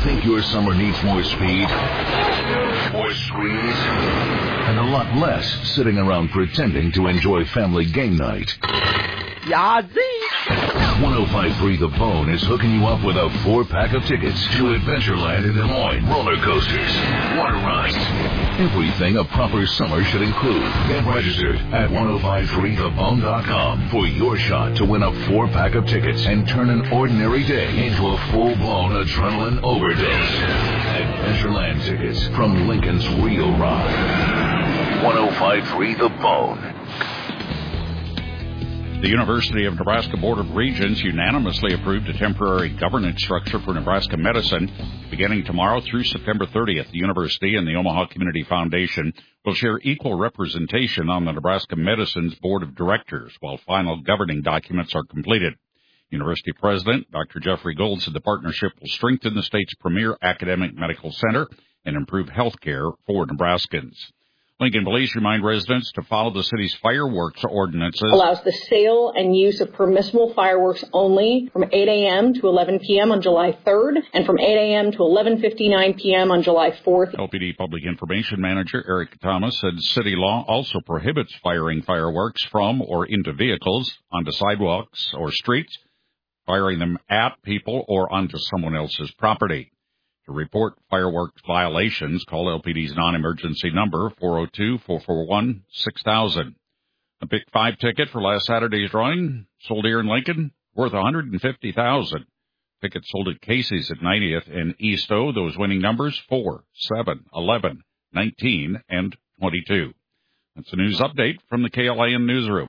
Think your summer needs more speed, more screens, and a lot less sitting around pretending to enjoy family game night? Yazzie! 105.3 The Bone is hooking you up with a 4-pack of tickets to Adventureland in Des Moines, roller coasters, water rides, everything a proper summer should include. Get registered at 1053thebone.com for your shot to win a 4-pack of tickets and turn an ordinary day into a full-blown adrenaline overdose. Adventureland tickets from Lincoln's Real Ride. 1053 The Bone. The University of Nebraska Board of Regents unanimously approved a temporary governance structure for Nebraska medicine. Beginning tomorrow through September 30th, the university and the Omaha Community Foundation will share equal representation on the Nebraska Medicine's Board of Directors while final governing documents are completed. University President Dr. Jeffrey Gold said the partnership will strengthen the state's premier academic medical center and improve health care for Nebraskans. Lincoln Police remind residents to follow the city's fireworks ordinances. Allows the sale and use of permissible fireworks only from 8 a.m. to 11 p.m. on July 3rd and from 8 a.m. to 11:59 p.m. on July 4th. LPD Public Information Manager Eric Thomas said city law also prohibits firing fireworks from or into vehicles, onto sidewalks or streets, firing them at people or onto someone else's property. To report fireworks violations, call LPD's non-emergency number, 402-441-6000. A Pick 5 ticket for last Saturday's drawing, sold here in Lincoln, worth $150,000. Tickets sold at Casey's at 90th and East O. Those winning numbers, 4, 7, 11, 19, and 22. That's a news update from the KLIN Newsroom.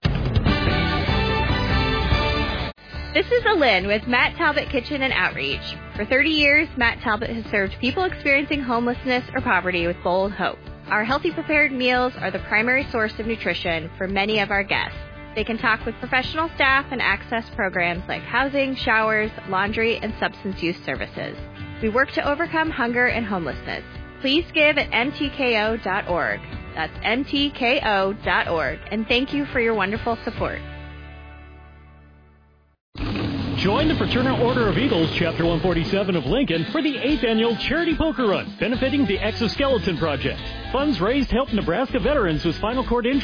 This is Alin with Matt Talbot Kitchen and Outreach. For 30 years, Matt Talbot has served people experiencing homelessness or poverty with bold hope. Our healthy prepared meals are the primary source of nutrition for many of our guests. They can talk with professional staff and access programs like housing, showers, laundry, and substance use services. We work to overcome hunger and homelessness. Please give at mtko.org. That's mtko.org. And thank you for your wonderful support. Join the Fraternal Order of Eagles, Chapter 147 of Lincoln, for the 8th Annual Charity Poker Run, benefiting the Exoskeleton Project. Funds raised help Nebraska veterans with spinal cord injury.